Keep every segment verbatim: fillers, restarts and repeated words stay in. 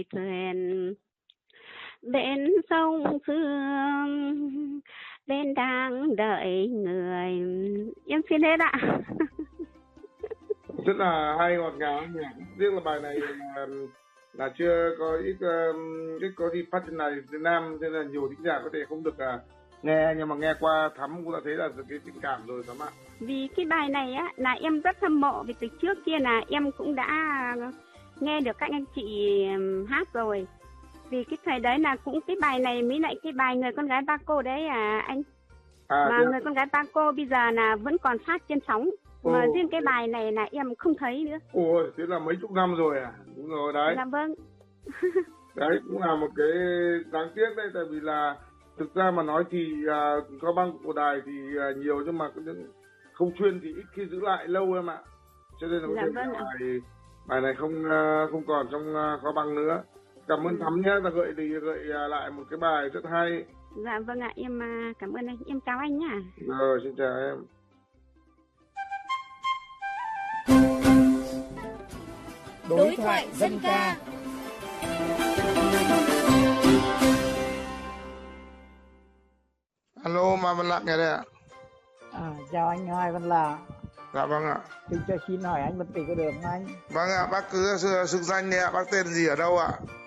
thuyền bên sông Sương, bên đang đợi người. Em xin hết ạ. Rất là hay, ngọt ngào nhỉ. Riêng là bài này là, là chưa có ít ít có gì phát trên này Việt Nam, nên là nhiều thính giả có thể không được uh, nghe, nhưng mà nghe qua Thắm cũng đã thấy là cái tình cảm rồi Thắm ạ. Vì cái bài này á là em rất hâm mộ, vì từ trước kia là em cũng đã nghe được các anh chị hát rồi. Vì cái thời đấy là cũng cái bài này mới lại cái bài Người con gái ba cô đấy à anh. À, mà Người con gái ba cô bây giờ là vẫn còn phát trên sóng. Ồ. Mà riêng cái bài này là em không thấy nữa. Ôi, thế là mấy chục năm rồi à? Đúng rồi đấy. Dạ vâng. Đấy cũng là một cái đáng tiếc đấy, tại vì là thực ra mà nói thì uh, kho băng của đài thì uh, nhiều, nhưng mà không chuyên thì ít khi giữ lại lâu em ạ. Cho nên là có Dạ thể vâng bài, bài này không uh, không còn trong uh, kho băng nữa. Cảm ơn Thắm nhé, và gợi thì gợi uh, lại một cái bài rất hay. Dạ vâng ạ, em uh, cảm ơn anh, em chào anh nhá. Rồi, xin chào em. Đối thoại dân ca. Alo, Mai Văn Lạng nghe đây ạ. À, chào anh Mai Văn Lạng. Dạ vâng ạ. Tôi cho xin hỏi anh một tỷ có được không anh? Vâng ạ, bác cứ xưng danh đi ạ, bác tên gì ở đâu ạ?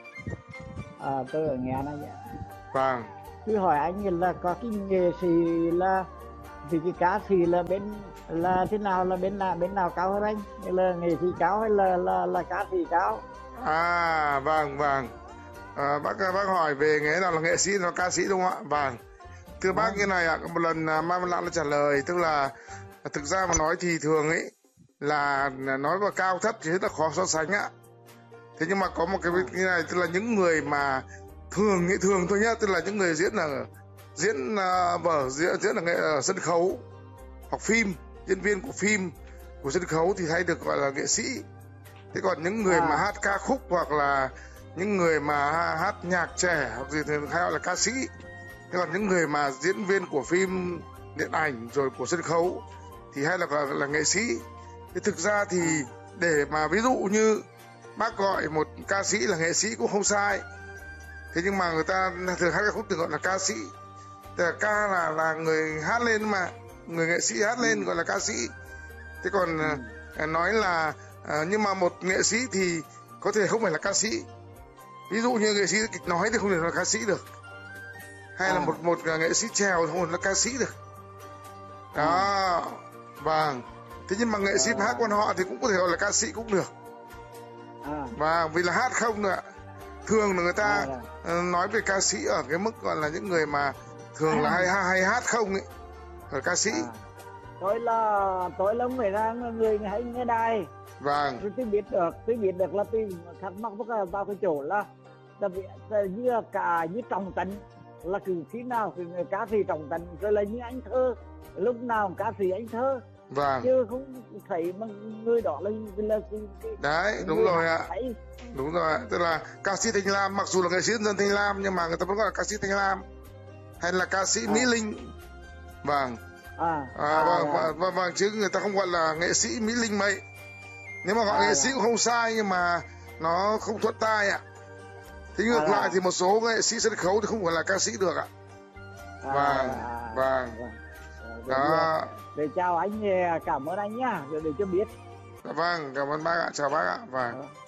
À, tôi ở Nghệ An anh ạ. Vâng. Tôi hỏi anh là có cái nghệ sĩ là vì cái ca sĩ là bên là thế nào, là bên nào bên nào cao hơn anh? Là nghệ sĩ cao hay là là là ca sĩ cao? À vâng vâng. À, bác bác hỏi về nghĩa nào là nghệ sĩ nào là ca sĩ đúng không ạ? Vâng. Thưa bác như này ạ, một lần Mai Văn Lạng đã trả lời, tức là thực ra mà nói thì thường ấy là nói vào cao thấp thì rất là khó so sánh ạ. Thế nhưng mà có một cái như này, tức là những người mà thường nghĩ thường thôi nhá, tức là những người diễn là diễn uh, vở diễn diễn là nghệ ở sân khấu hoặc phim, diễn viên của phim của sân khấu thì hay được gọi là nghệ sĩ. Thế còn những người à. mà hát ca khúc hoặc là những người mà hát nhạc trẻ hoặc gì thì hay gọi là ca sĩ. Thế còn những người mà diễn viên của phim, điện ảnh rồi của sân khấu thì hay là gọi là nghệ sĩ. Thế thực ra thì để mà ví dụ như bác gọi một ca sĩ là nghệ sĩ cũng không sai. Thế nhưng mà người ta thường hát ca khúc thường gọi là ca sĩ. Tức là ca là là người hát lên mà, người nghệ sĩ hát lên gọi là ca sĩ. Thế còn ừ. nói là à, nhưng mà một nghệ sĩ thì có thể không phải là ca sĩ. Ví dụ như nghệ sĩ kịch nói thì không thể là ca sĩ được. Hay à. là một một nghệ sĩ chèo không thể là ca sĩ được. Đó, à. vâng. Thế nhưng mà nghệ sĩ à. hát quan họ thì cũng có thể gọi là ca sĩ cũng được. À. Và vì là hát không nữa. Thường là người ta à. nói về ca sĩ ở cái mức gọi là những người mà thường à. là hay, hay hát không ấy, là ca sĩ. À. Tôi là tôi là người ra người hay nghe đài. Vâng. Tôi, tôi biết được, tôi biết được là tôi thắc mắc với bao cái chỗ là tại vì như cả như Trọng Tấn là từ khi nào thì ca sĩ Trọng Tấn, rồi là như anh Thơ, lúc nào ca sĩ anh Thơ. Vâng. Chứ không thấy mà người đó là là đấy đúng rồi ạ. Thấy. Đúng rồi, tức là ca sĩ Thanh Lam, mặc dù là nghệ sĩ dân Thanh Lam nhưng mà người ta vẫn gọi là ca sĩ Thanh Lam, hay là ca sĩ à. Mỹ Linh. Vâng. À, à, à, vâng, à. Vâng, vâng, chứ người ta không gọi là nghệ sĩ Mỹ Linh mấy. Nếu mà gọi à, nghệ sĩ cũng không sai, nhưng mà nó không thuận tai ạ. Thế ngược à, lại thì một số nghệ sĩ sân khấu thì không phải là ca sĩ được ạ. À, vâng, à, vâng. À, đó. Để chào anh, cảm ơn anh nhá, để, để cho biết. Vâng, cảm ơn bác ạ, chào bác ạ. Vâng. À.